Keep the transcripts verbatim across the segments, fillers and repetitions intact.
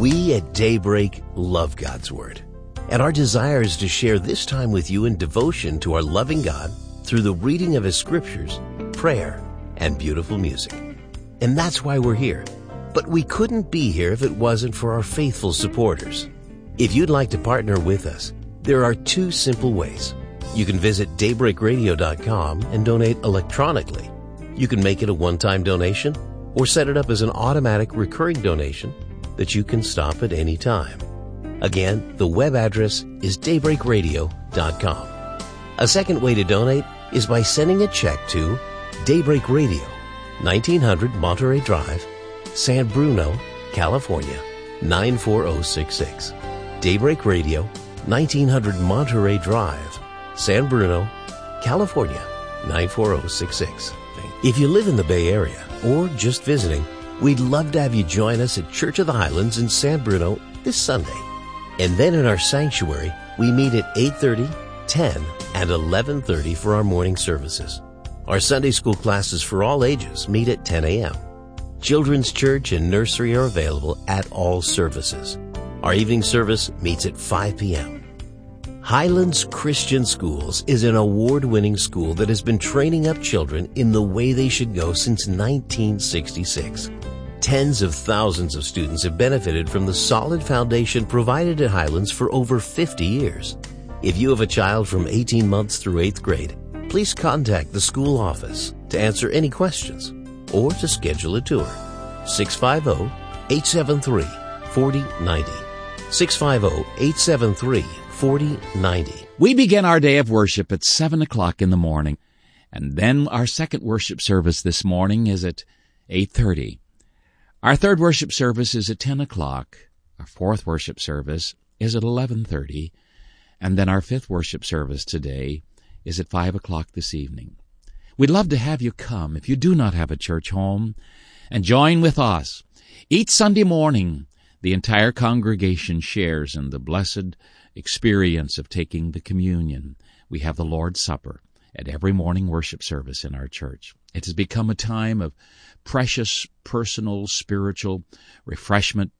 We at Daybreak love God's Word, and our desire is to share this time with you in devotion to our loving God through the reading of His Scriptures, prayer, and beautiful music. And that's why we're here. But we couldn't be here if it wasn't for our faithful supporters. If you'd like to partner with us, there are two simple ways. You can visit daybreak radio dot com and donate electronically. You can make it a one-time donation or set it up as an automatic recurring donation that you can stop at any time. Again, the web address is daybreak radio dot com. A second way to donate is by sending a check to Daybreak Radio, nineteen hundred Monterey Drive, San Bruno, California, nine four zero six six. Daybreak Radio, nineteen hundred Monterey Drive, San Bruno, California, nine four zero six six. If you live in the Bay Area or just visiting, we'd love to have you join us at Church of the Highlands in San Bruno this Sunday. And then in our sanctuary, we meet at eight thirty, ten, and eleven thirty for our morning services. Our Sunday school classes for all ages meet at ten a.m. Children's church and nursery are available at all services. Our evening service meets at five p.m. Highlands Christian Schools is an award-winning school that has been training up children in the way they should go since nineteen sixty-six. Tens of thousands of students have benefited from the solid foundation provided at Highlands for over fifty years. If you have a child from eighteen months through eighth grade, please contact the school office to answer any questions or to schedule a tour. six five zero, eight seven three, four zero nine zero. six five zero, eight seven three, four zero nine zero. We begin our day of worship at seven o'clock in the morning, and then our second worship service this morning is at eight thirty. Our third worship service is at ten o'clock. Our fourth worship service is at eleven thirty, and then our fifth worship service today is at five o'clock this evening. We'd love to have you come, if you do not have a church home, and join with us. Each Sunday morning, the entire congregation shares in the blessed experience of taking the communion. We have the Lord's Supper at every morning worship service in our church. It has become a time of precious, personal, spiritual refreshment,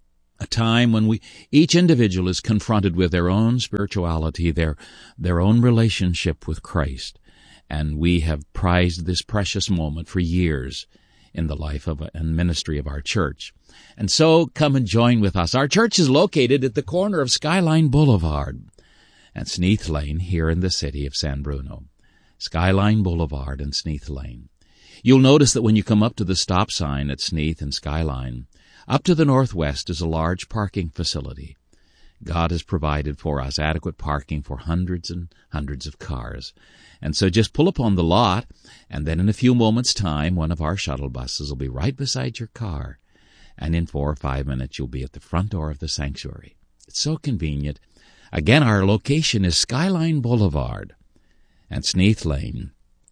a time when we each individual is confronted with their own spirituality, their their own relationship with Christ. And we have prized this precious moment for years in the life of and ministry of our church. And so come and join with us. Our church is located at the corner of Skyline Boulevard and Sneath Lane here in the city of San Bruno. Skyline Boulevard and Sneath Lane. You'll notice that when you come up to the stop sign at Sneath and Skyline, up to the northwest is a large parking facility. God has provided for us adequate parking for hundreds and hundreds of cars. And so just pull up on the lot, and then in a few moments' time, one of our shuttle buses will be right beside your car. And in four or five minutes, you'll be at the front door of the sanctuary. It's so convenient. Again, our location is Skyline Boulevard and Sneath Lane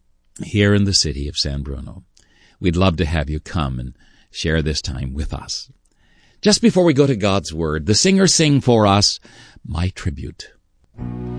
here in the city of San Bruno. We'd love to have you come and share this time with us. Just before we go to God's Word, the singers sing for us, My Tribute.